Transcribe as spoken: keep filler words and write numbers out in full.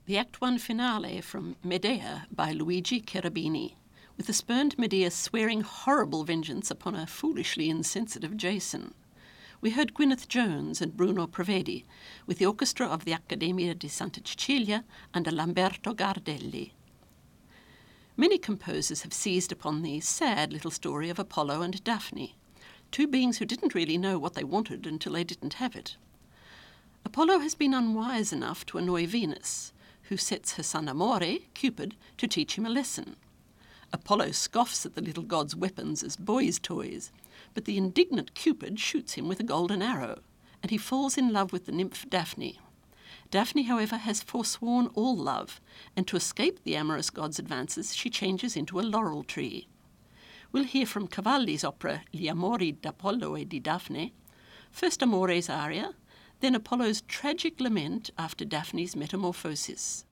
The Act One finale from Medea by Luigi Cherubini, with the spurned Medea swearing horrible vengeance upon a foolishly insensitive Jason. We heard Gwyneth Jones and Bruno Prevedi, with the orchestra of the Accademia di Santa Cecilia under Lamberto Gardelli. Many composers have seized upon the sad little story of Apollo and Daphne, two beings who didn't really know what they wanted until they didn't have it. Apollo has been unwise enough to annoy Venus, who sets her son Amore, Cupid, to teach him a lesson. Apollo scoffs at the little god's weapons as boys' toys, but the indignant Cupid shoots him with a golden arrow, and he falls in love with the nymph Daphne. Daphne, however, has forsworn all love, and to escape the amorous god's advances, she changes into a laurel tree. We'll hear from Cavalli's opera Gli amori d'Apollo e di Daphne, first Amore's aria, then Apollo's tragic lament after Daphne's metamorphosis.